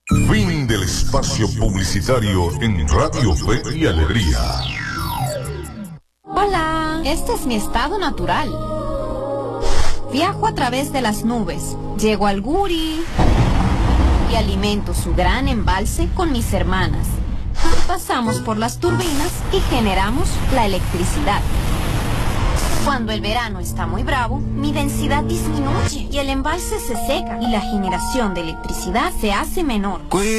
Fin del espacio publicitario en Radio Fe y Alegría. Hola, este es mi estado natural. Viajo a través de las nubes, llego al Guri y alimento su gran embalse con mis hermanas. Pasamos por las turbinas y generamos la electricidad. Cuando el verano está muy bravo, mi densidad disminuye y el embalse se seca y la generación de electricidad se hace menor.